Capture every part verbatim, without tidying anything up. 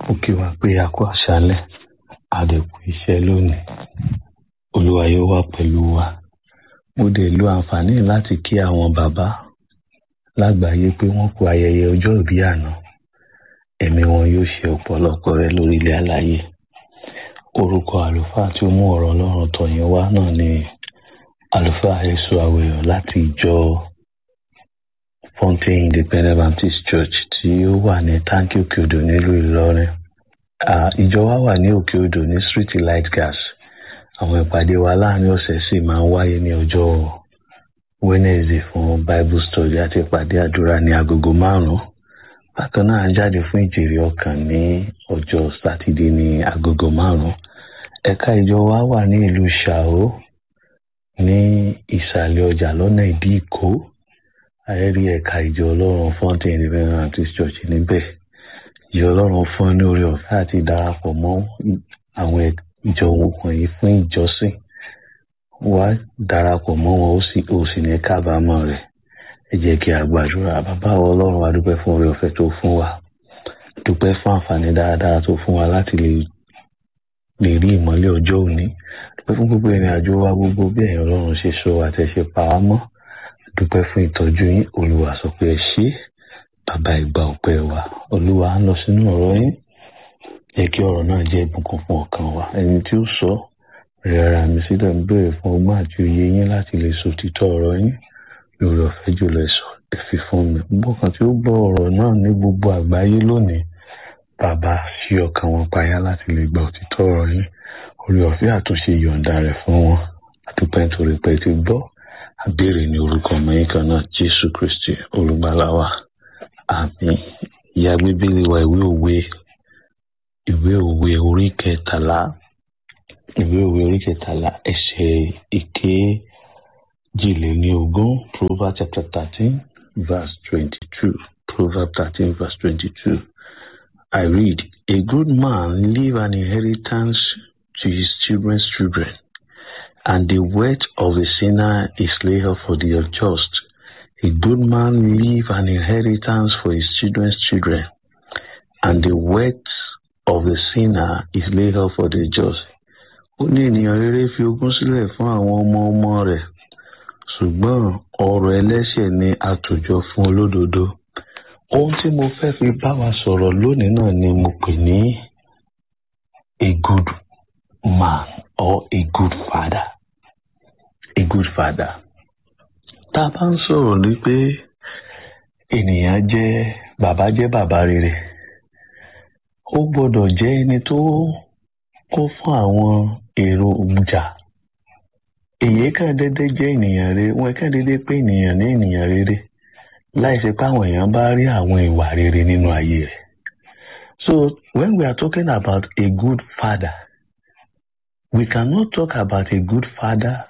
Mo kí wa pé a kú àṣálẹ́, a dẹ̀ kú iṣẹ́ lónìí. Olúwa yóò wà pẹ̀lú wa. Mo dẹ̀ lo àǹfààní láti kí àwọn bàbá lágbàáyé pé wọ́n kú ayẹyẹ ọjọ́ ìbí àná. Ẹ̀mí wọn yóò ṣe ọ̀pọ̀lọpọ̀ rẹ̀ lórí ilẹ̀ alààyè. Orúkọ àlùfáà tí ó mú ọ̀rọ̀ Ọlọ́run tọ̀ yín wá náà ni àlùfáà Èso Àwẹ̀yọ̀ láti ìjọ Fountain Independent Baptist Church tí ó wà ní Táǹkì Òkè Odò nílùú Ìlọrin. Ìjọ wa wà ní Òkè Odò ní Street Light Gas. Àwọn ìpàdé wa láàrin ọ̀sẹ̀ sì máa ń wáyé ní ọjọ́ Wednesday fún Bible study àti ìpàdé àdúrà ní agogo márùn-ún. Bákan náà a jáde fún ìjèrè ọkàn ní ọjọ́ Sátidé ní agogo márùn-ún. Ẹ̀ka ìjọ wa wà ní ìlú Ṣàó ní ìsàlẹ̀ ọjà lọ́nà Ìdí Ìkó. A rí ẹ̀ka ìjọ Ọlọ́run Fountain Independent Baptist Church níbẹ̀. Ìjọ Ọlọ́run fún ní oore ọ̀fẹ́ àti darapọ̀ mọ́ àwọn ìjọ wọ̀nyí fún ìjọsìn. Wá darapọ̀ mọ́ wọn ó sì ó sì ní kábàámọ̀ rẹ̀. Ẹ jẹ́ kí a gbàdúrà. Bàbá wa Ọlọ́run, a dúpẹ́ fún oore ọ̀fẹ́ tó fún wa. Dúpẹ́ fún àǹfààní dáadáa tó fún wa láti lè lè rí ìmọ́lẹ̀ ọjọ́ òní. Dúpẹ́ fún gbogbo ìrìn àjò wa gbogbo bí ẹ̀yin Ọlọ́run ṣe sọ àtẹ̀ṣe pa wá mọ́. Dúpẹ́ fún ìtọ́jú yín. Olúwa sọ pé ẹ ṣé. Bàbá ìgbà ọpẹ́ wa. Olúwa ń lọ sínú ọ̀rọ̀ yín. Jẹ́ kí ọ̀rọ̀ náà jẹ́ ìbùkún fún ọkàn wa. Ẹni tí ó sọ rẹ̀ra mi sílẹ̀ ń béèrè fún ọgbọ́n àti òye yín láti lè sọ òtítọ́ ọ̀rọ̀ yín. Lórí ọ̀fẹ́ jùlọ ẹ̀sọ́ ẹ fi fún mi. Gbogbo kan tí ó gbọ́ ọ̀rọ̀ náà ní gbogbo àgbáyé lónìí, bàbá ṣí ọkàn wọn payá láti lè gba òtítọ́ ọ̀rọ̀ yín. Orí ọ̀fẹ́ àtúnṣe yọ̀ǹda rẹ̀ fún wọn. Àdúpẹ́ nítorí pé ti gbọ́. Àbéèrè ní orúkọ mẹ́yìn kan náà, Jésù Kristi olùgbàlà wa. Àmín. Ìyá Bíbélì wa ìwé òwe ìwé òwe orí kẹtàlá ìwé òwe orí kẹtàlá ẹsẹ̀ ìkejìléníogún, Proverbs chapter thirteen verse twenty-two. Proverbs thirteen verse twenty-two. I read, a good man leave an inheritance to his children's children, and the wealth of the sinner is laid up for the unjust. A good man leave an inheritance for his children's children, and the wealth of the sinner is laid up for the just. Ó ní ènìyàn rere fi ogún sílẹ̀ fún àwọn ọmọ ọmọ rẹ̀, ṣùgbọ́n ọrọ̀ ẹlẹ́ṣẹ̀ ni àtòjọ fún olódodo. Ohun tí mo fẹ́ fi bá wa sọ̀rọ̀ lónìí náà ni mo pè ní a good man or a good father. A good father. Tá a bá ń sọ̀rọ̀ ní pé ènìyàn jẹ́ bàbá jẹ́ bàbá rere, ó gbọ́dọ̀ jẹ́ ẹni tó kún fún àwọn èròjà. Èyí kan dédé jẹ́ ènìyàn rere, wọ́n kàn dédé pé ènìyàn ní ènìyàn rere láìsí pé àwọn èèyàn bá rí àwọn ìwà rere nínú ayé rẹ̀. So when we are talking about a good father, we cannot talk about a good father.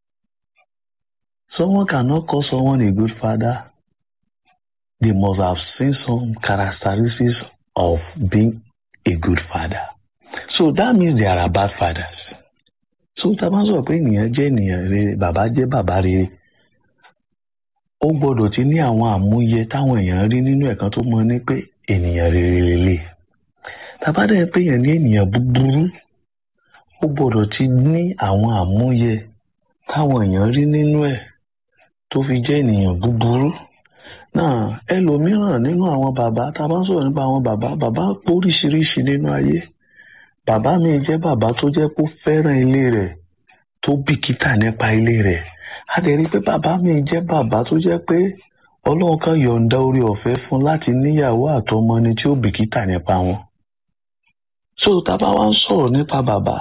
Someone cannot call someone a good father. They must have seen some characteristics of being a good father. So that means they are bad fathers. So tá bá sọ pé ènìyàn jẹ́ ènìyàn rere, bàbá jẹ́ bàbá rere, ó gbọ́dọ̀ ti ní àwọn àmúyẹ táwọn èèyàn rí nínú ẹ̀kan tó mọ ní pé ènìyàn rere lélẹ̀. Tá bá dẹ̀ pé èèyàn ní ènìyàn búburú, ó gbọ́dọ̀ ti ní àwọn àmúyẹ táwọn èèyàn rí nínú ẹ̀ tó fi jẹ́ ènìyàn búburú. Náà ẹlòmíràn nínú àwọn bàbá, tá bá sọ̀rọ̀ nípa àwọn bàbá, bàbá póríṣiríṣi nínú ayé. Bàbá mi jẹ́ bàbá tó jẹ́ kó fẹ́ràn ilé rẹ̀, tó bìkítà nípa ilé rẹ̀. A dẹ̀ rí pé bàbá mi jẹ́ bàbá tó jẹ́ pé Ọlọ́run kan yọ̀ǹda oore ọ̀fẹ́ fún láti níyàwó àtọmọ ni tí ó bìkítà nípa wọn. So tá bá wá ń sọ̀rọ̀ nípa bàbá,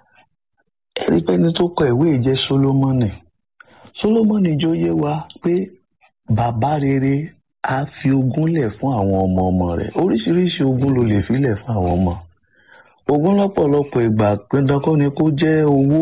ẹ rí pé ẹni tó kọ ìwé jẹ́ Sólómọ́nì. Sólómọ́nì jẹ́ ó yé wa pé bàbá rere á fi ogún lẹ̀ fún àwọn ọmọ ọmọ rẹ̀. Oríṣiríṣi ogún ló lè fi lẹ̀ fún àwọn ọmọ. Ogún lọ́pọ̀lọpọ̀ ìgbà dandan kọ́ ni kó jẹ́ owó.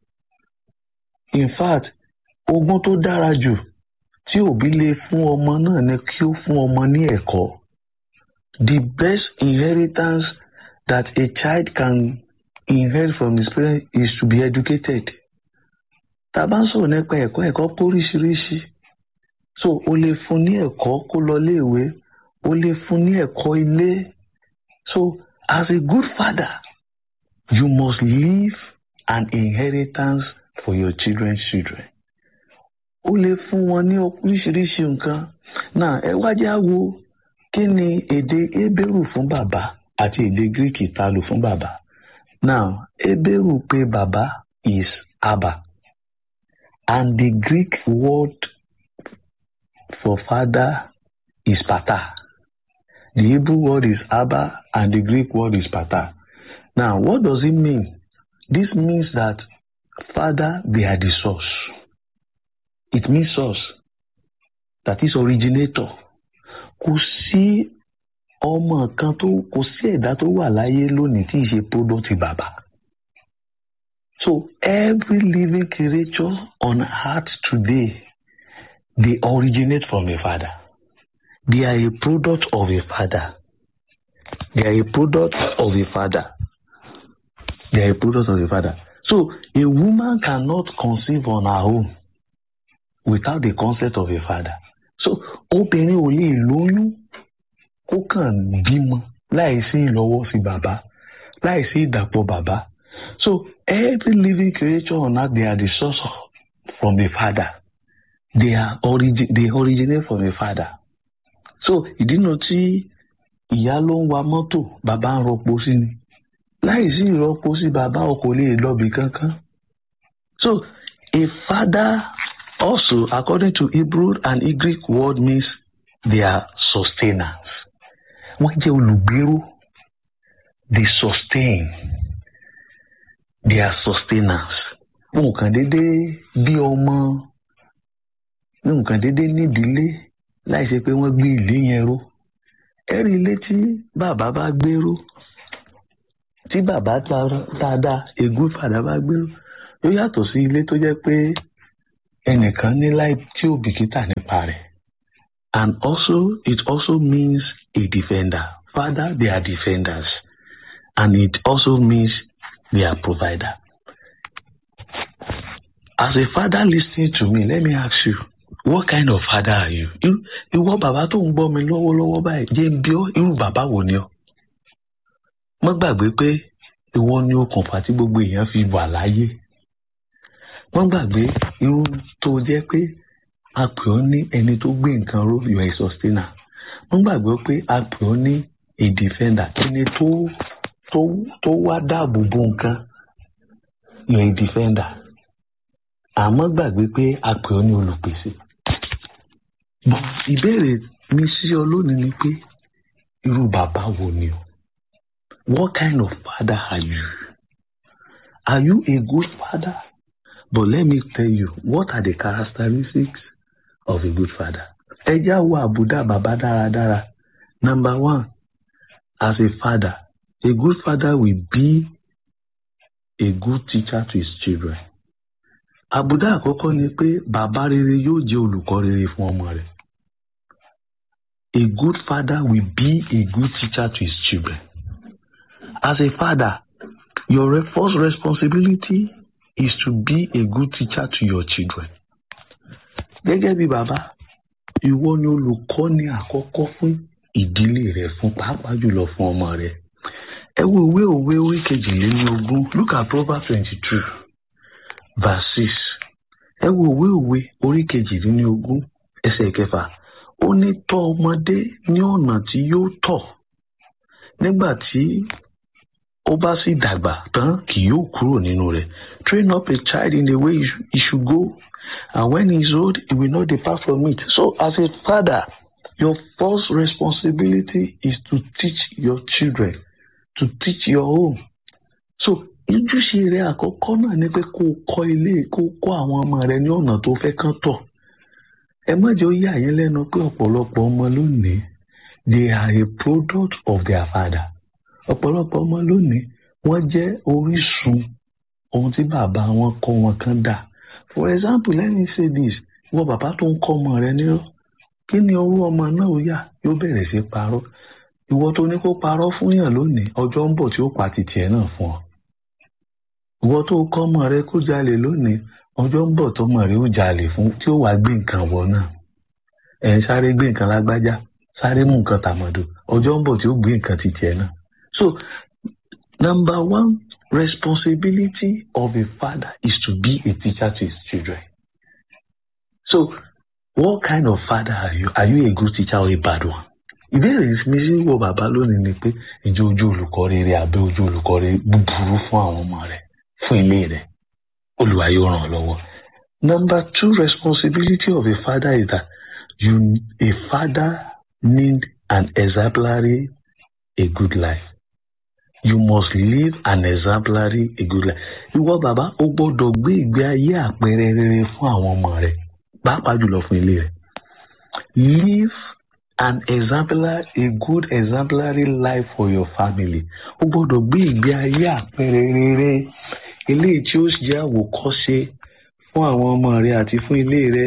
In fact, ogún tó dára jù tí òbí lè fún ọmọ náà ni kí ó fún ọmọ ní ẹ̀kọ́. The best inheritance that a child can inherit from his parents is to be educated. Tá bá ń sọ̀rọ̀ nípa ẹ̀kọ́, ẹ̀kọ́ póríṣiríṣi. So o lè fún ní ẹ̀kọ́ kó lọ léèwé, o lè fún ní ẹ̀kọ́ ilé. So As a good father, you must leave an inheritance for your children's children. Ó lè fún wọn ní oríṣiríṣi nǹkan. Náà ẹ wá já wo kí ni èdè Hébérù fún bàbá àti èdè Gíríkì tá lò fún bàbá. Now, Hébérù pé bàbá is Abba, and the Greek word for father is Pata. The Hebrew word is Abba and the Greek word is Pata. Now, what does it mean? This means that father, they are the source. It means source. That is originator. Kò sí ọmọ kan tó kò sí ẹ̀dá tó wà láyé lónìí tí í ṣe product bàbá. So every living creature on earth today, they originate from a father. They are a product of a father. They are a product of a father. They are a product of a father. So a woman cannot conceive on her own without the consent of a father. So obìnrin ò lè lóyún kó kàn bímọ láì sí ìlọ́wọ́ sí bàbá, láì sí ìdàpọ̀ bàbá. So every living creature on earth, they are the source of, from the father. They are origin they originate from the father. So ìdí náà tí ìyá ló ń wa mọ́tò, bàbá ń rọpo sí ni. Láì sí ìrọ́pò sí bàbá o kò lè lọ́bì kankan. So a father also, according to Hebrew and Greek word, means they are sustainers. Wọ́n jẹ́ olùgbéró. They sustain. They are sustainers. Wọn kàn dédé bí ọmọ. Wọn kàn dédé nídìílé láì ṣe pé wọ́n gbé ilé yẹn ró. Ẹ̀rí ilé tí bàbá bá gbéró. Tí bàbá dáadáa, a good father bá gbéró. Yóò yàtọ̀ sí ilé tó jẹ́ pé ẹnìkan ní láì tí ò bìkítà nípa rẹ̀. And also, it also means a defender. Father, they are defenders. And it also means they are provider. As a father listening to me, let me ask you, what kind of father are you? Ìwọ bàbá tó ń gbọ́ mi lọ́wọ́lọ́wọ́ báyìí, jẹ́ ń bí ọ́, irú bàbá wo ni ọ́? Má gbàgbé pé ìwọ ni okùnfà tí gbogbo èèyàn fi wà láyé. Má gbàgbé irú tó jẹ́ pé a pè ọ́ ní ẹni tó gbé nǹkan ró, you are a sustainer. Má gbàgbé pé a pè ọ́ ní a defender, ẹni tó tó tó wá dáàbò bo nǹkan, you are a defender. Àmọ́ gbàgbé pé a pè ọ́ ní olùpèsè. Ìbéèrè mi sí ọ lónìí ni pé irú bàbá wo ni o? What kind of father are you? Are you a good father? But let me tell you, what are the characteristics of a good father? Ẹ já wo àbùdá bàbá dáradára. Number one, as a father, a good father will be a good teacher to his children. Àbùdá àkọ́kọ́ ni pé bàbá rere yóò jẹ́ olùkọ́ rere fún ọmọ rẹ̀. A good father will be a good teacher to his children. As a father, your first responsibility is to be a good teacher to your children. Gẹ́gẹ́ bí bàbá, ìwọ ni olùkọ́ni àkọ́kọ́ fún ìdílé rẹ, fún pàápàá jùlọ fún ọmọ rẹ. Ẹ wo ìwé òwe orí kejìlélógún. Look at Proverbs twenty-two, verse six. Ẹ wo ìwé òwe orí kejìlélógún, ẹsẹ̀ kẹfà. Ó ní tọ́ ọmọdé ní ọ̀nà tí yóò tọ̀. Nígbà tí ó bá sì dàgbà tán kì yóò kúrò nínú rẹ̀. Train up a child in the way he should go, and when he is old, he will not depart from it. So as a father, your first responsibility is to teach your children, to teach your home. So ojúṣe rẹ àkọ́kọ́ náà ni pé kó kọ́ ilé, kó kọ́ àwọn ọmọ rẹ ní ọ̀nà tó fẹ́ kán tọ̀. Ẹ má jẹ́ ó yà yín lẹ́nu pé ọ̀pọ̀lọpọ̀ ọmọ lónìí, they are a product of their father. Ọ̀pọ̀lọpọ̀ ọmọ lónìí wọ́n jẹ́ orísun ohun tí bàbá wọn kọ́ wọn kan dà. For example, let me say this. Wọ́n bàbá tó ń kọ́ ọmọ rẹ̀ ní ọ́. Kí ni owó ọmọ náà ó yà? Yóò bẹ̀rẹ̀ sí parọ́. Ìwọ tó ní kó parọ́ fún yàn lónìí, ọjọ́ ń bọ̀ tí ó pa títì ẹ̀ náà fún ọ. Ìwọ tó kọ́ ọmọ rẹ̀ kó jalè lónìí, ọjọ́ ń bọ̀ tó mọ̀ rẹ̀ ó jalè fún tí ó wá gbé nǹkan wọ náà. Ẹ̀ ń sáré gbé nǹkan lágbájá, sáré mú nǹkan tàmọ̀dò, ọjọ́ ń bọ̀ tí ó gbé nǹkan títì ẹ̀ náà. So, number one responsibility of a father is to be a teacher to his children. So, what kind of father are you? Are you a good teacher or a bad one? Ìbéèrè ìsinmi wo bàbá lónìí ni pé ǹjẹ́ ojú olùkọ́ rere àbí ojú olùkọ́ rere búburú fún àwọn ọmọ rẹ̀ fún ilé rẹ̀? Olúwa yóò ràn ọ́ lọ́wọ́. Number two responsibility of a father is that you a father need an exemplary a good life. You must live an exemplary a good life. Ìwọ bàbá o gbọ́dọ̀ gbé ìgbé ayé àpẹẹrẹ rere fún àwọn ọmọ rẹ̀ pàápàá jùlọ fún ilé rẹ̀. Live an exemplar a good exemplary life for your family. O gbọ́dọ̀ gbé ìgbé ayé àpẹẹrẹ rere eléyìí tí ó jẹ́ àwòkọ́ṣe fún àwọn ọmọ rẹ̀ àti fún ilé rẹ̀.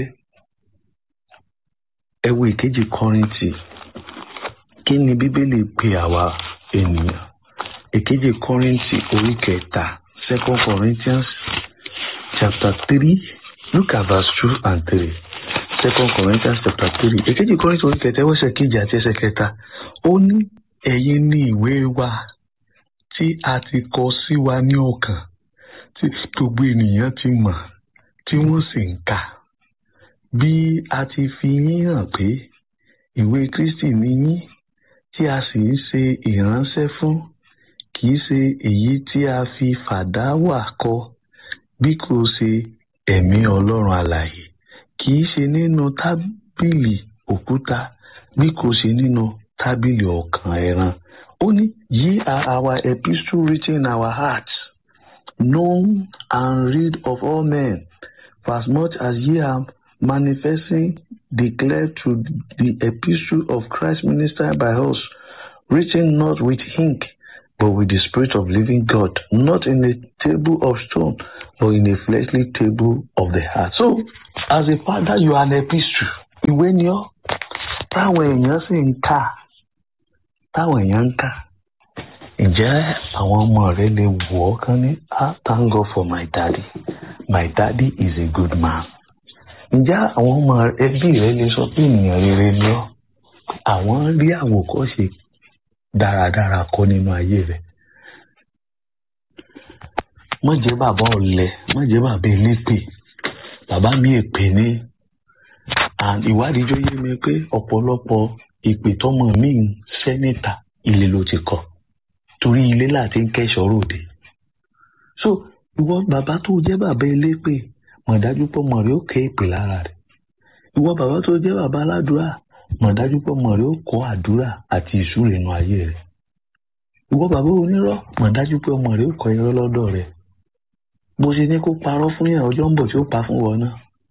Ẹ wo ìkejì Kọ́ríńtì. Kí ni Bíbélì pè àwa ènìyàn? Ìkejì Kọ́ríńtì orí kẹta, Second Corinthians chapter three, look at verse two and three. Second Corinthians chapter three. Ìkejì Kọ́ríńtì orí kẹta ẹsẹ̀ kejì àti ẹsẹ̀ kẹta. Ó ní ẹ̀yin ni ìwé wa tí a ti kọ sí wa ní ọkàn, tí gbogbo ènìyàn ti mọ̀, tí wọ́n sì ń kà. Bí a ti fi yín hàn pé ìwé Kristi ni yín, tí a sì ń ṣe ìránṣẹ́ fún, kì í ṣe èyí tí a fi fàdáwà kọ, bí kò ṣe ẹ̀mí Ọlọ́run alààyè, kì í ṣe nínú tábìlì òkúta, bí kò ṣe nínú tábìlì ọkàn ẹran. Ó ní, ye are our epistle written in our hearts, known and read of all men, for as much as ye are manifesting, declared to the epistle of Christ ministered by us, written not with ink, but with the Spirit of living God, not in a table of stone, but in a fleshly table of the heart. So, as a father, you are an epistle. Ìwé ni ọ́, táwọn èèyàn sì ń kà, táwọn èèyàn ń kà. Ǹjẹ́ àwọn ọmọ rẹ lè wọ̀ ọ́ kán ní, ah, thank God for my daddy. My daddy is a good man. Ǹjẹ́ àwọn ọmọ ẹbí rẹ lè sọ pé ènìyàn rere ni ọ́? Àwọn rí àwòkọ́ṣe dáradára kọ́ nínú ayé rẹ̀. Má jẹ́ bàbá ọ̀lẹ, má jẹ́ bàbá elépè. Bàbá mi èpè ní. And ìwádìí jó yé mi pé ọ̀pọ̀lọpọ̀ ìpè tọ́mọ mi ń ṣẹ́ níta ilé ló ti kọ́. Torí ilé láti ń kẹ́ṣọ̀ ròde. So ìwọ bàbá tó jẹ́ bàbá elépè, mọ̀ dájú pé ọmọ rẹ̀ ó ké èpè lára rẹ̀. Ìwọ bàbá tó jẹ́ bàbá aládùúrà, mọ̀ dájú pé ọmọ rẹ̀ ó kọ́ àdúrà àti ìsúre inú ayé rẹ̀. Ìwọ bàbá onírọ́, mọ̀ dájú pé ọmọ rẹ̀ ó kọ́ irọ́ lọ́dọ̀ rẹ̀. Bó ṣe ní kó parọ́ fún yàn, ọjọ́ ń bọ̀ tí ó pa fún wọn náà.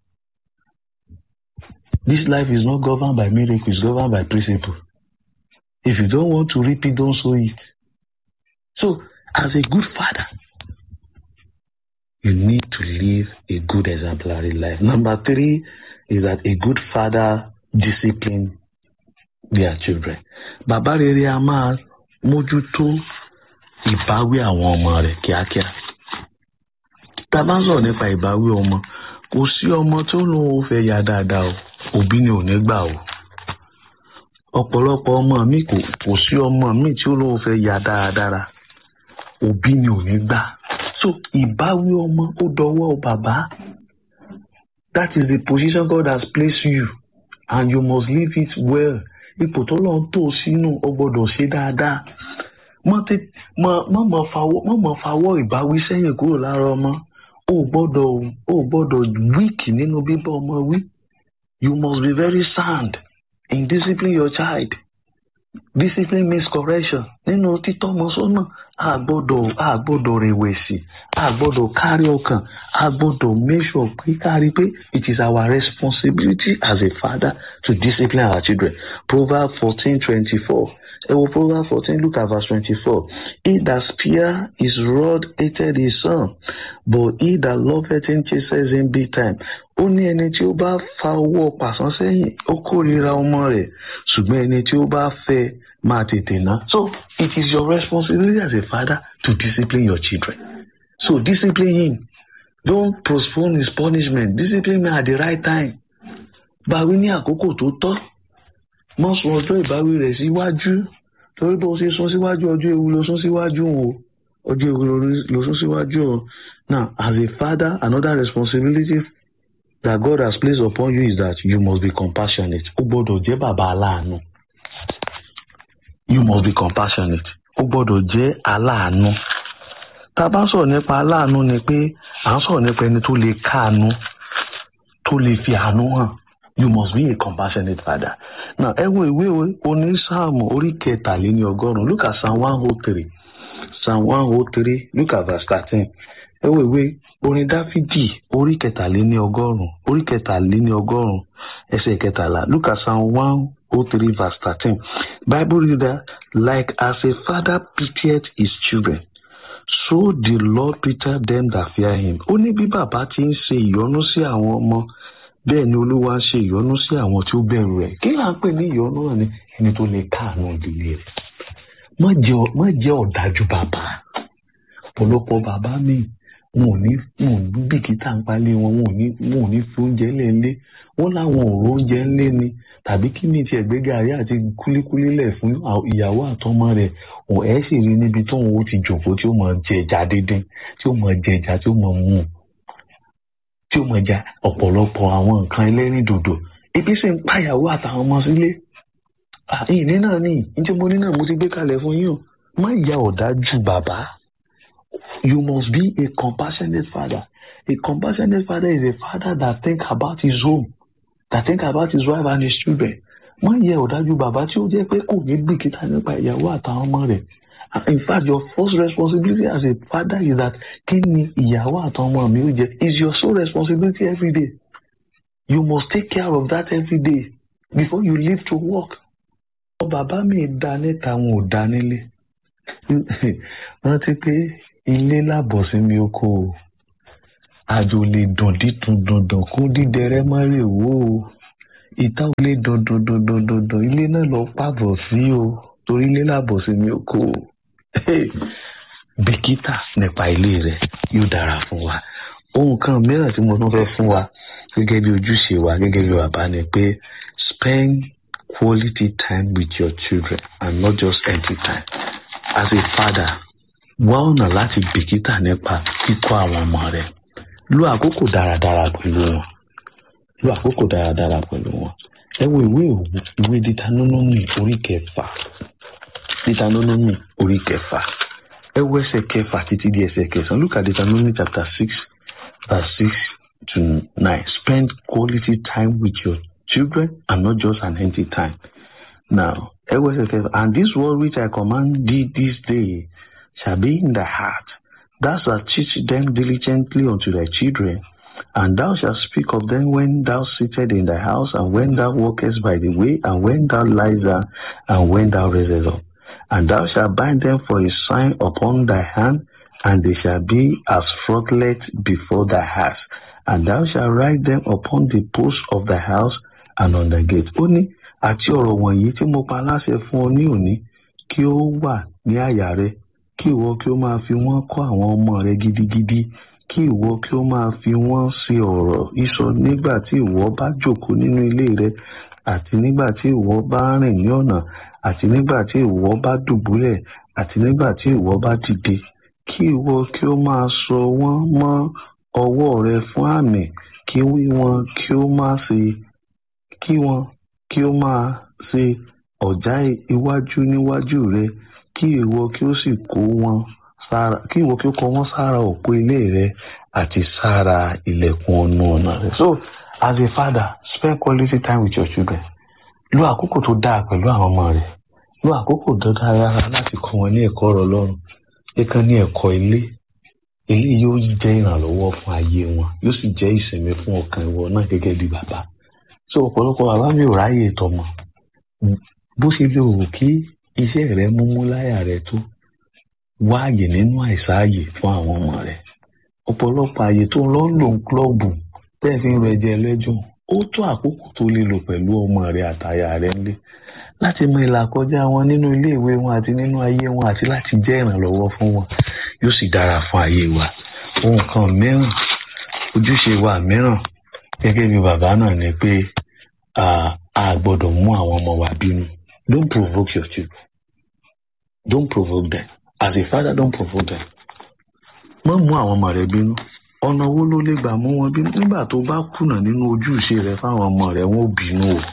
This life is not governed by miracle, it's governed by principle. If you don't want to reap it, don't sow it. So, as a good father, you need to live a good exemplary life. Number three is that a good father discipline their children. Bàbá rere a máa mójútó ìbáwí àwọn ọmọ rẹ̀ kíákíá. Tá bá ń sọ̀rọ̀ nípa ìbáwí ọmọ, kò sí ọmọ tó lóun fẹ́ ya dáadáa o, òbí ni ò ní gbà o. Ọ̀pọ̀lọpọ̀ ọmọ mi kò kò sí ọmọ mi tí ó lóun fẹ́ ya dáadáa, òbí ni ò ní gbà. So ìbáwí ọmọ ó dọwọ́ bàbá. That is the position God has placed you, and you must live it well. Ipò tó lọ́n tó sínú o gbọ́dọ̀ ṣe dáadáa. Má tẹ má má má fawọ́ má má fawọ́ ìbáwí sẹ́yìn kúrò lára ọmọ. O gbọ́dọ̀ o gbọ́dọ̀ weak nínú bíbá ọmọ wí. You must be very sound in discipline your child. Discipline means correction. Nínú títọ́ ọmọ sọ́nà, a gbọ́dọ̀ a gbọ́dọ̀ rẹ̀wẹ̀sì, a gbọ́dọ̀ kárí ọkàn, a gbọ́dọ̀ make sure pé kárí pé it is our responsibility as a father to discipline our children. Proverbs fourteen twenty-four. Ẹ wo Proverbs fourteen, look at verse twenty-four. He that spare his rod hated his son, but he that loveth him chases him big time. Ó ní ẹni tí ó bá fa owó pàṣán sẹ́yìn, ó kórìíra ọmọ rẹ̀, ṣùgbọ́n ẹni tí ó bá fẹ́ máa tètè ná. So it is your responsibility as a father to discipline your children. So discipline him. Don't postpone his punishment. Discipline him at the right time. Báwí ní àkókò tó tọ́. Má sún ọjọ́ ìbáwí rẹ̀ síwájú. torí bó ṣe sún síwájú ọjọ́ ewu ló sún síwájú o ọjọ́ ewu ló sún síwájú o. Now, as a father, another responsibility that God has placed upon you is that you must be compassionate. O gbọ́dọ̀ jẹ́ bàbá aláàánú. You must be compassionate. O gbọ́dọ̀ jẹ́ aláàánú. Tá a bá sọ̀rọ̀ nípa aláàánú ni pé à ń sọ̀rọ̀ nípa ẹni tó lè káàánú, tó lè fi àánú hàn. You must be a compassionate father. Now, ẹ wo ìwé onísáàmù orí kẹtàléní ọgọ́rùn-ún. Look at Psalm one oh three. Psalm one oh three, look at verse thirteen. Ẹ wo ìwé orin Dáfídì orí kẹtàléní ọgọ́rùn-ún, orí kẹtàléní ọgọ́rùn-ún, ẹsẹ̀ kẹtàlá. Look at Psalm one oh three, verse thirteen. Bible reader, like as a father pitieth his children, so the Lord pitieth them that fear him. Ó ní bí bàbá ti ń ṣe ìyọ́nú sí àwọn ọmọ, bẹ́ẹ̀ ni Olúwa ṣe ìyọ́nú sí àwọn tí ó bẹ̀rù rẹ̀. Kí là ń pè ní ìyọ́nú náà ni ẹni tó lè káàánú ìdílé rẹ̀. Má jẹ́ ọ̀dájú bàbá. Ọ̀pọ̀lọpọ̀ bàbá mi wọn ò ní wọn ò ní bìkítà ń palẹ̀ wọn wọn ò ní wọn ò ní fi oúnjẹ lẹ́ẹ̀lé wọn láwọn ò rò oúnjẹ ńlé ni tàbí kí ni tiẹ̀ gbé gàrí àti kúlíkúlí lẹ̀ fún ìyàwó àtọmọ rẹ̀ ò ẹ́ sì rí níbi tóun ó ti jòkó tí ó mọ̀ jẹ ẹja dídín tí ó mọ̀ jẹ ẹja tí ó mọ̀ mú tí ó mọ̀ jẹ ọ̀pọ̀lọpọ̀ àwọn nǹkan ẹlẹ́rìndòdò ebi sì ń pàyàwó àtàwọn ọmọ sílé. ìní náà ní níjẹ́ mo ní náà mo ti gbé kalẹ̀ fún yín o má ya ọ̀dájú bàbá. You must be a compassionate father. A compassionate father is a father that think about his home, that think about his wife and his children. Má yẹ ọ̀dájú bàbá tí ó jẹ́ pé kò ní bìkítà nípa ìyàwó àtàwọn ọmọ rẹ̀. In fact, your first responsibility as a father is that kí ni ìyàwó àtàwọn ọmọ mi ó jẹ? It's your sole responsibility every day. You must take care of that every day before you leave to work. Bàbá mi dá níta wọn ò dá nílé. Rántí pé ilé lábọ̀ sí mi oko o. Àjò lè dùn dídùn dandan kó dídẹrẹ́ má lè wó o. Ìta ò lè dùn dùn dùn dùn dùn dùn ilé náà lọ pàbọ̀ sí o. Torí ilé lábọ̀ sí mi oko o. Bìkítà nípa ilé rẹ̀ yóò dára fún wa. Ohun kan mìíràn tí mo tún fẹ́ fún wa gẹ́gẹ́ bí ojúṣe wa gẹ́gẹ́ bí bàbá ni pé spend quality time with your children and not just empty time. As a father, wá ọ̀nà láti bìkítà nípa kíkọ́ àwọn ọmọ rẹ̀. Lo àkókò dáradára pẹ̀lú wọn. Lo àkókò dáradára pẹ̀lú wọn. Ẹ wo ìwé òwú ìwé Deuteronomy orí kẹfà. Deuteronomy orí kẹfà. Ẹ wo ẹsẹ̀ kẹfà títí di ẹsẹ̀ kẹsàn-án. Look at Deuteronomy chapter six, verse six to nine. Spend quality time with your children and not just an empty time. Now, ẹ wo ẹsẹ̀ kẹfà. And this word which I command thee this day shall be in thy heart. Thou shalt teach them diligently unto thy children, and thou shalt speak of them when thou sittest in thy house, and when thou walkest by the way, and when thou liest down, and when thou risest up. And thou shalt bind them for a sign upon thy hand, and they shall be as frontlet before thy house. And thou shalt write them upon the posts of thy house and on thy gate. Ó ní àti ọ̀rọ̀ wọ̀nyí tí mo pa láṣẹ fún ọ ní òní kí ó wà ní àyà rẹ, kí ìwọ kí ó máa fi wọ́n kọ́ àwọn ọmọ rẹ gidigidi, kí ìwọ kí ó máa fi wọ́n ṣe ọ̀rọ̀ ìsọ nígbà tí ìwọ bá jókòó nínú ilé rẹ, àti nígbà tí ìwọ bá rìn ní ọ̀nà, àti nígbà tí ìwọ bá dùbúlẹ̀, àti nígbà tí ìwọ bá dìde, kí ìwọ kí ó máa sọ wọ́n mọ́ ọwọ́ rẹ fún àmì, kí wọ́n kí ó máa ṣe kí wọ́n kí ó máa ṣe ọ̀já iwájú níwájú rẹ, kí ìwọ kí ó sì kó wọn sára kí ìwọ kí ó kọ wọn sára òpó ilé rẹ àti sára ilẹ̀kùn ọ̀nà ọ̀nà rẹ. So, as a father, spend quality time with your children. Lo àkókò tó dáa pẹ̀lú àwọn ọmọ rẹ. Lo àkókò tó dára láti kọ́ wọn ní ẹ̀kọ́ ọ̀rọ̀ Ọlọ́run. Ẹ̀kan ní ẹ̀kọ́ ilé. Ilé yóò jẹ́ ìrànlọ́wọ́ fún ayé wọn, yóò sì jẹ́ ìsinmi fún ọkàn ìwọ náà gẹ́gẹ́ bí bàbá. So ọ̀pọ̀lọpọ̀ bàbá mi ò ráyè tọmọ. Bó ṣe lè wò kí iṣẹ́ rẹ múmú láyà rẹ tó, wá àyè nínú àìsáàyè fún àwọn ọmọ rẹ. Ọ̀pọ̀lọpọ̀ àyè tó ń lọ ń lò ń klọ́ọ̀bù bẹ́ẹ̀ fi ń rẹ jẹ lẹ́jọ́. Ó tó àkókò tó lè lò pẹ̀lú ọmọ rẹ àtaya rẹ ńlé láti mọ ìlà kọjá wọn nínú ilé ìwé wọn àti nínú ayé wọn àti láti jẹ́ ìrànlọ́wọ́ fún wọn. Yóò sì dára fún ayé wa. Ohun kan mìíràn, ojúṣe wa mìíràn gẹ́gẹ́ bí bàbá náà ni pé a gbọ́dọ̀ mú àwọn ọmọ wa bínú. Don't provoke your children. don't provoke them. As a father, don't provoke them. Má mú àwọn ọmọ rẹ bínú. Ọ̀nà wo ló lè gbà mú wọn bínú? Nígbà tó bá kùnà nínú ojúṣe rẹ fáwọn ọmọ rẹ, wọn ò bínú o.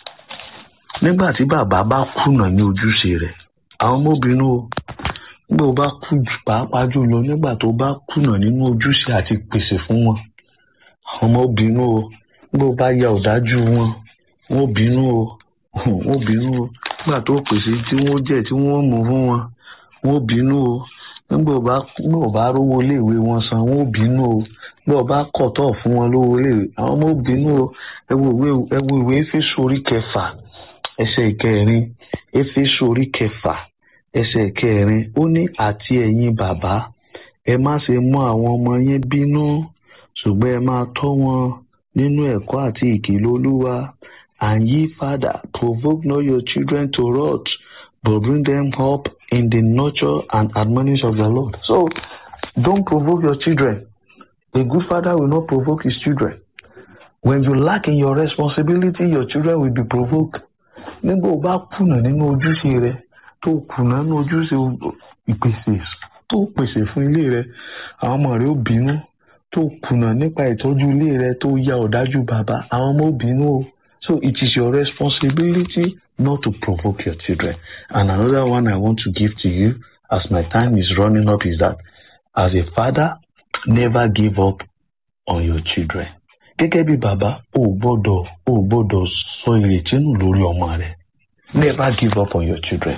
Nígbà tí bàbá bá kùnà ní ojúṣe rẹ, àwọn ọmọ ò bínú o. Nígbà tó bá kú pàápàá jùlọ nígbà tó bá kùnà nínú ojúṣe àti pèsè fún wọn, àwọn ọmọ ò bínú o. Nígbà tó bá ya ọ̀dájú wọn, wọn ò bínú o. Wọn ò bínú o. Nígbà tó pèsè tí wọ́n jẹ tí wọ́n mú fún wọn, wọn ò bínú o. Nígbà ó bá nígbà ó bá rówó iléèwé wọn san, wọn ò bínú o. Nígbà ó bá kọ̀tọ̀ fún wọn lówó iléèwé, àwọn ọmọ ò bínú o. Ẹ wo ìwé ẹ wo ìwé Éfésù orí kẹfà ẹsẹ̀ ìkẹrin. Éfésù orí kẹfà ẹsẹ̀ ìkẹrin. Ó ní àti ẹ̀yin bàbá, ẹ má ṣe mú àwọn ọmọ yín bínú, ṣùgbọ́n ẹ máa tọ́ wọn nínú ẹ̀kọ́ àti ìkìlọ̀ Olúwa. And ye father, provoke not your children to wrath, but bring them up in the nurture and admonish of the Lord. So, don't provoke your children. A good father will not provoke his children. When you lack in your responsibility, your children will be provoked. Nígbà ó bá kùnà nínú ojúṣe rẹ, tó kùnà nínú ojúṣe ìpèsè, tó pèsè fún ilé rẹ, àwọn ọmọ rẹ ó bínú. Tó kùnà nípa ìtọ́jú ilé rẹ, tó ya ọ̀dájú bàbá, àwọn ọmọ ó bínú o. So it is your responsibility not to provoke your children. And another one I want to give to you, as my time is running up, is that as a father, never give up on your children. Gẹ́gẹ́ bí bàbá, o gbọ́dọ̀ o gbọ́dọ̀ sọ ìrètí nù lórí ọmọ rẹ. Never give up on your children.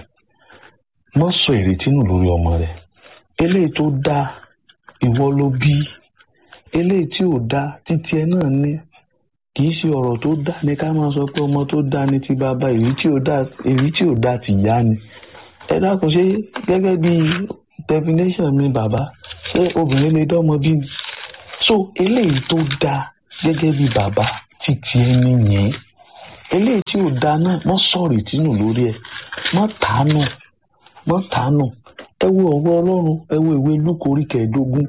Má sọ ìrètí nù lórí ọmọ rẹ. Eléyìí tó dá ìwọ ló bí. Eléyìí tí ò dá títí ẹ náà ní. Kì í ṣe ọ̀rọ̀ tó dá ní ká máa sọ pé ọmọ tó dá ní ti bàbá, èyí tí ò dá èyí tí ò dá ti ìyá ni. Ẹ dákun, ṣé gẹ́gẹ́ bí definition mi bàbá, ṣé obìnrin lè dọ́mọ bí mi? So eléyìí tó dá gẹ́gẹ́ bí bàbá ti ti ẹni yẹn. Eléyìí tí ò dá náà mọ́ sọ̀rọ̀ ìtínú lórí ẹ̀. Mọ́ tàánù. Mọ́ tàánù. Ẹ wo ọ̀rọ̀ Ọlọ́run, ẹ wo ìwé Lúùkù orí kẹẹ̀ẹ́dógún.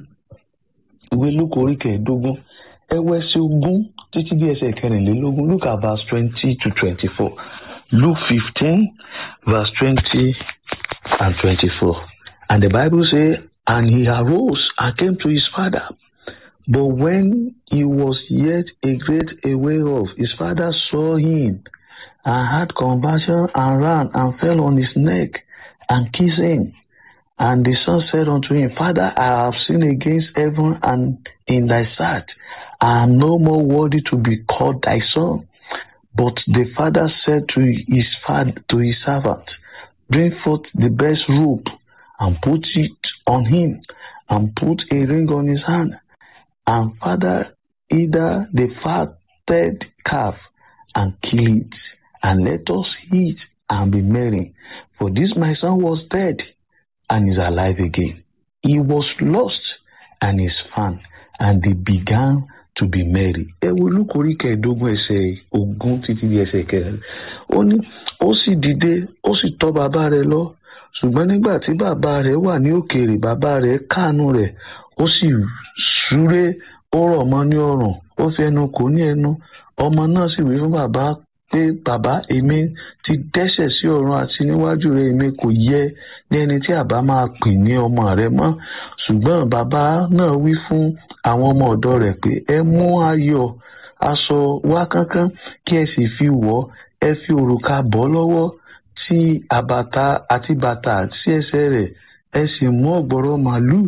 Ìwé Lúùkù orí kẹẹ̀ẹ́dógún. Ẹ wo ẹsẹ̀ ogún títí bí ẹsẹ̀ kẹrìnlélógún. Look at verse twenty to twenty-four. Luke fifteen, verse twenty and twenty-four. And the Bible says, and he arose and came to his father. But when he was yet a great a way off, his father saw him and had compassion and ran and fell on his neck and kissed him. And the son said unto him, Father, I have sinned against heaven and in thy sight. I am no more worthy to be called thy son. But the father said to his father, to his servant, bring forth the best robe and put it on him, and put a ring on his hand, and father either the fatted calf, and kill it, and let us eat and be merry. For this my son was dead and is alive again. He was lost and is found, and they began to be merry. Ẹ wo Lúùkù orí kẹẹ̀ẹ́dógún ẹsẹ̀ ogún títí di ẹsẹ̀ kẹrin. Ó ní ó sì dìde, ó sì tọ̀ bàbá rẹ̀ lọ. Ṣùgbọ́n nígbà tí bàbá rẹ̀ wà ní òkèèrè, bàbá rẹ̀ káàánú rẹ̀, ó sì súré, ó rọ̀ mọ́ ní ọrùn, ó fi ẹnu kò ní ẹnu. Ọmọ náà sì wí fún bàbá pé, bàbá, èmi ti dẹ́ṣẹ̀ sí ọ̀run àti níwájú rẹ̀, èmi kò yẹ ní ẹni tí àbá máa pè ní ọmọ rẹ̀ mọ́. Ṣùgbọ́n bàbá náà wí fún àwọn ọmọ ọ̀dọ̀ rẹ̀ pé, ẹ mú ayọ̀ aṣọ wá kánkán kí ẹ sì fi wọ̀, ẹ fi òrùka bọ́ lọ́wọ́ tí àbàtà àti bàtà sí ẹsẹ̀ rẹ̀, ẹ sì mú ọ̀gbọ̀rọ̀ màlúù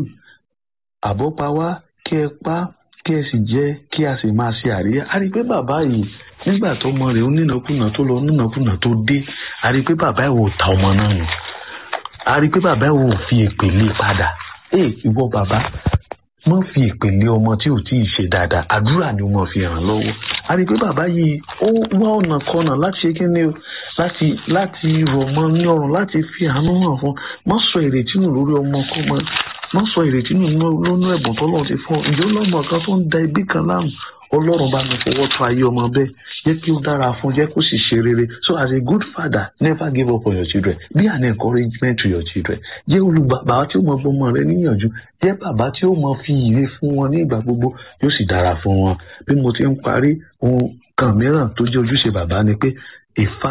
àbọ́pa wá kí ẹ pa, kí ẹ sì jẹ, kí a sì máa ṣe àríyá. A rí i pé bàbá yìí nígbà tó ọmọ rẹ̀ ó nínàkúnà tó lọ nínàkúnà tó dé, a rí i pé bàbá ẹ̀ wò ta ọmọ náà nù. A rí i pé bàbá ẹ̀ wò fi èpè lé padà. Ee ìwọ bàbá, má fi èpè lé ọmọ tí ò tíì ṣe dáadáa, àdúrà ni mo fi ràn lọ́wọ́. A rí i pé bàbá yìí ó wá ọ̀nà kọ́nà láti ṣe kí ni o, láti láti rọ̀ mọ́ ní ọrùn, láti fi àánú hàn fún. Má sọ ìrètí nù lórí ọmọ kọ́mọ, má sọ ìrètí nù lónú ẹ̀bùn tọ́lọ́run ti fún ọ. Ǹjẹ́ ọlọ́mọ kan tó ń da ibi kan láàmú, Ọlọ́run bá mi fọwọ́ tó ayé ọmọ bẹ́ẹ̀, jẹ́ kí ó dára fún, jẹ́ kó sì ṣe rere. So as a good father, never give up on your children. Be an encouragement to your children. Jẹ́ olùbàbá tí ó mọ fọmọ rẹ níyànjú, jẹ́ bàbá tí ó mọ fi ìre fún wọn ní ìgbà gbogbo, yóò sì dára fún wọn. Bí mo ti ń parí, ohun kan mìíràn tó jẹ́ ojúṣe bàbá ni pé ìfà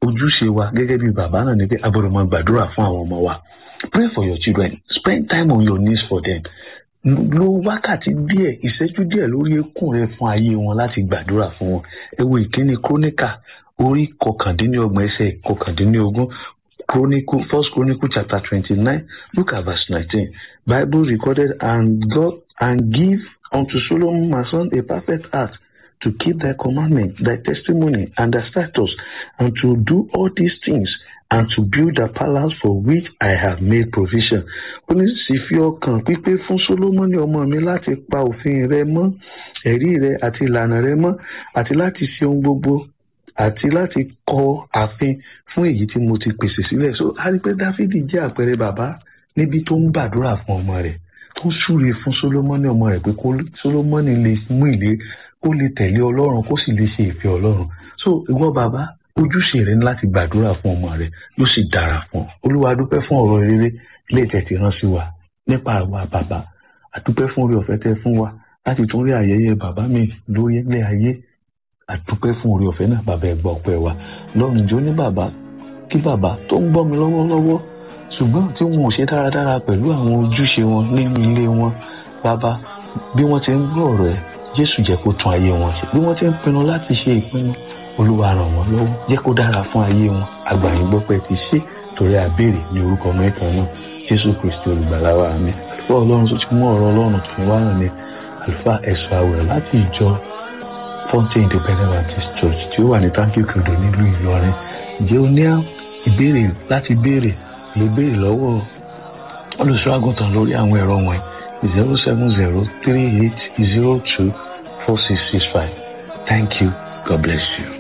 ojúṣe wa gẹ́gẹ́ bí bàbá náà ni pé a gbọ́dọ̀ máa gbàdúrà fún àwọn ọmọ wa. Pray for your children. Spend time on your knees for them. Lo wákàtí díẹ̀ ìṣẹ́jú díẹ̀ lórí eékún rẹ fún ayé wọn láti gbàdúrà fún wọn. Ẹ wo ìkíni Króníkà orí kọkàndínlọ́gbọ̀n ẹsẹ̀ kọkàndínlógún. Chronicle, First Chronicle chapter twenty-nine, look at verse nineteen. Bible recorded, and God and give unto Solomon my son a perfect heart, to keep thy commandment, thy testimony, and thy statutes, and to do all these things, and to build the palace for which I have made provision. Ó ní sì fi ọkàn pípé fún Solomoni ọmọ mi láti pa òfin rẹ mọ́, ẹ̀rí rẹ àti ìlànà rẹ mọ́, àti láti ṣe ohun gbogbo, àti láti kọ́ ààfin fún èyí tí mo ti pèsè sílẹ̀. So a rí pé Dáfídì jẹ́ àpẹẹrẹ bàbá níbi tó ń gbàdúrà fún ọmọ rẹ̀, tó súre fún Solomoni ọmọ rẹ̀ pé kó Solomoni lè mú ìlérí, kó lè tẹ̀lé Ọlọ́run, kó sì lè ṣe ìfẹ́ Ọlọ́run. So ìwọ bàbá, ojúṣe rẹ ní láti gbàdúrà fún ọmọ rẹ, yóò sì dára fún ọ. Olúwa dúpẹ́ fún ọ̀rọ̀ rere ilé ìtẹ̀tì rán sí wa nípa àwa bàbá. Àdúpẹ́ fún oore ọ̀fẹ́ tẹ́ fún wa láti tún rí ayẹyẹ bàbá mi lórí ilé ayé. Àdúpẹ́ fún oore ọ̀fẹ́ náà, bàbá ẹ gbọ́ ọpẹ́ wa. Lọ́run jó ní bàbá, kí bàbá tó ń gbọ́ mi lọ́wọ́lọ́wọ́ ṣùgbọ́n tí wọn ò ṣe dáradára pẹ̀lú àwọn ojúṣe wọn nínú ilé wọn. Bàbá, bí wọ́n ti ń gbọ́ ọ̀rọ̀ ẹ, Jésù jẹ́ kó tún ayé wọn ṣe. Bí wọ́n ti ń pinnu láti ṣe ìpinnu, Olúwa ràn wọ́n lọ́wọ́, jẹ́ kó dára fún ayé wọn. Àgbàyìn gbọ́ pé ti ṣe torí àbèrè ní orúkọ mẹ́kan náà, Jésù Kristi olùgbàlà wa, àmín. Àlùfáà Ọlọ́run tó ti mú ọ̀rọ̀ Ọlọ́run tó wá hàn ní àlùfáà ẹ̀sọ́ àwẹ̀ láti ìjọ Fountain Independent Baptist Church tí ó wà ní Tanki Okeodo nílùú Ìlọrin. Ǹjẹ́ o ní ìbéèrè láti béèrè, lè béèrè lọ́wọ́ olùṣọ́ àgùntàn lórí àwọn ẹ̀rọ wọn zero seven zero three eight zero two four six six five. Thank you. God bless you.